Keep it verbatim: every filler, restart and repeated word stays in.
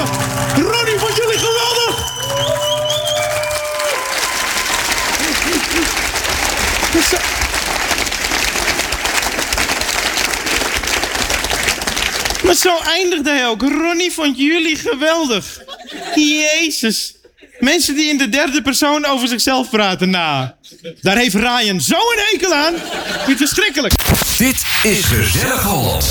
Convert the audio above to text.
applausje. Ronnie, vond jullie geweldig? Maar zo, maar zo eindigde hij ook. Ronnie vond jullie geweldig. Jezus. Mensen die in de derde persoon over zichzelf praten, nou, daar heeft Ryan zo een hekel aan. Vind je het verschrikkelijk? Dit is Gezellig Holland.